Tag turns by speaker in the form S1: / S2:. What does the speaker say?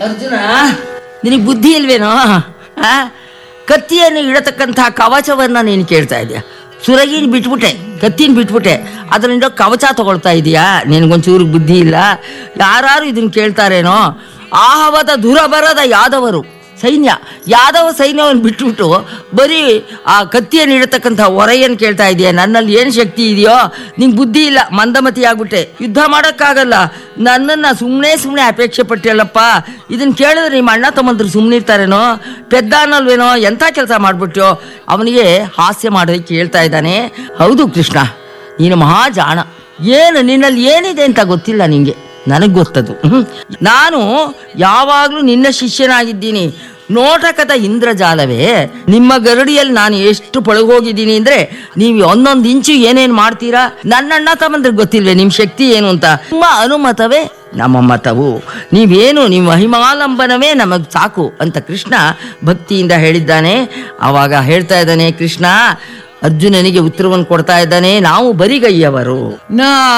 S1: ಅರ್ಜುನ, ನಿನಗೆ ಬುದ್ಧಿ ಇಲ್ವೇನೋ? ಕತ್ತಿಯನ್ನು ಇಡತಕ್ಕಂಥ ಕವಚವನ್ನು ನೀನು ಕೇಳ್ತಾ ಇದೆಯಾ? ಸುರಗಿನ ಬಿಟ್ಬಿಟ್ಟೆ, ಕತ್ತಿನ ಬಿಟ್ಬಿಟ್ಟೆ, ಅದರಿಂದ ಕವಚ ತಗೊಳ್ತಾ ಇದೀಯಾ? ನಿನಗೊಂಚೂರು ಬುದ್ಧಿ ಇಲ್ಲ. ಯಾರು ಇದನ್ನು ಕೇಳ್ತಾರೇನೋ? ಆಹವದ ದುರಬರದ ಯಾದವರು ಸೈನ್ಯ, ಯಾದವ ಸೈನ್ಯವನ್ನು ಬಿಟ್ಬಿಟ್ಟು ಬರೀ ಆ ಕತ್ತಿಯನ್ನು ಇಡತಕ್ಕಂಥ ಹೊರೆಯನ್ನು ಕೇಳ್ತಾ ಇದೆಯಾ? ನನ್ನಲ್ಲಿ ಏನು ಶಕ್ತಿ ಇದೆಯೋ? ನಿಂಗೆ ಬುದ್ಧಿ ಇಲ್ಲ, ಮಂದಮತಿ ಆಗ್ಬಿಟ್ಟೆ, ಯುದ್ಧ ಮಾಡೋಕ್ಕಾಗಲ್ಲ. ನನ್ನನ್ನು ಸುಮ್ಮನೆ ಅಪೇಕ್ಷೆ ಪಟ್ಟಿಯಲ್ಲಪ್ಪ. ಇದನ್ನು ಕೇಳಿದ್ರೆ ನಿಮ್ಮ ಅಣ್ಣ ತಮ್ಮಂದ್ರು ಸುಮ್ಮನೆ ಇರ್ತಾರೇನೋ? ಪೆದ್ದ ಅನ್ನಲ್ವೇನೋ? ಎಂಥ ಕೆಲಸ ಮಾಡಿಬಿಟ್ಯೋ? ಅವನಿಗೆ ಹಾಸ್ಯ ಮಾಡೋದಕ್ಕೆ ಹೇಳ್ತಾ ಇದ್ದಾನೆ. ಹೌದು ಕೃಷ್ಣ, ನೀನು ಮಹಾ ಜಾಣ. ಏನು ನಿನ್ನಲ್ಲಿ ಏನಿದೆ ಅಂತ ಗೊತ್ತಿಲ್ಲ ನಿಂಗೆ, ನನಗೆ ಗೊತ್ತದು. ನಾನು ಯಾವಾಗಲೂ ನಿನ್ನ ಶಿಷ್ಯನಾಗಿದ್ದೀನಿ. ನೋಟಕದ ಇಂದ್ರಜಾಲವೇ, ನಿಮ್ಮ ಗರಡಿಯಲ್ಲಿ ನಾನು ಎಷ್ಟು ಪಳಗೋಗಿದ್ದೀನಿ ಅಂದರೆ ನೀವು ಒಂದೊಂದು ಇಂಚು ಏನೇನು ಮಾಡ್ತೀರಾ ನನ್ನ ಅಣ್ಣ ತಮ್ಮಂದ್ರಿಗೆ ಗೊತ್ತಿಲ್ವೇ ನಿಮ್ಮ ಶಕ್ತಿ ಏನು ಅಂತ? ನಿಮ್ಮ ಅನುಮತವೇ ನಮ್ಮ ಮತವು, ನೀವೇನು ನಿಮ್ಮ ಮಹಿಮಾಲಂಬನವೇ ನಮಗೆ ಸಾಕು ಅಂತ ಕೃಷ್ಣ ಭಕ್ತಿಯಿಂದ ಹೇಳಿದ್ದಾನೆ. ಆವಾಗ ಹೇಳ್ತಾ ಇದ್ದಾನೆ ಕೃಷ್ಣ, ಅರ್ಜುನನಿಗೆ ಉತ್ತರವನ್ನು ಕೊಡ್ತಾ ಇದ್ದಾನೆ. ನಾವು ಬರಿಗೈಯವರು.